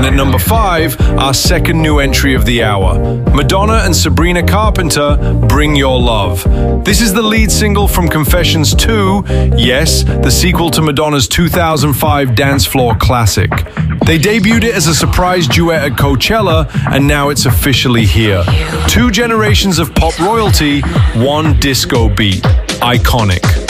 And at number 5, our second new entry of the hour, Madonna and Sabrina Carpenter, Bring Your Love. This is the lead single from Confessions 2, yes, the sequel to Madonna's 2005 dance floor classic. They debuted it as a surprise duet at Coachella, and now it's officially here. 2 generations of pop royalty, 1 disco beat. Iconic.